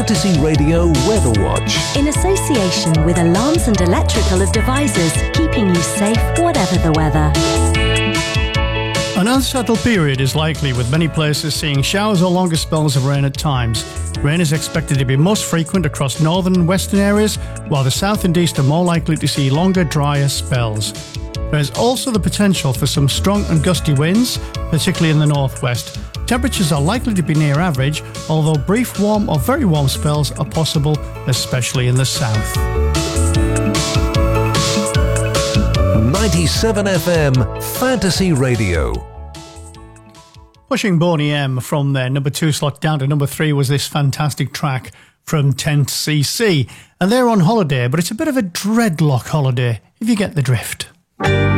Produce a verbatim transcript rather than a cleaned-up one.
Fantasy Radio Weather Watch. In association with Alarms and Electrical Devices, keeping you safe whatever the weather. An unsettled period is likely, with many places seeing showers or longer spells of rain at times. Rain is expected to be most frequent across northern and western areas, while the south and east are more likely to see longer, drier spells. There is also the potential for some strong and gusty winds, particularly in the northwest. Temperatures are likely to be near average, although brief warm or very warm spells are possible, especially in the south. ninety-seven F M Fantasy Radio. Pushing Boney M from their number two slot down to number three was this fantastic track from Tent C C. And they're on holiday, but it's a bit of a dreadlock holiday, if you get the drift.